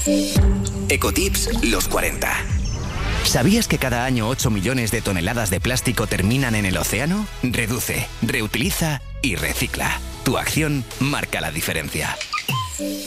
Ecotips los 40. ¿Sabías que cada año 8 millones de toneladas de plástico terminan en el océano? Reduce, reutiliza y recicla. Tu acción marca la diferencia.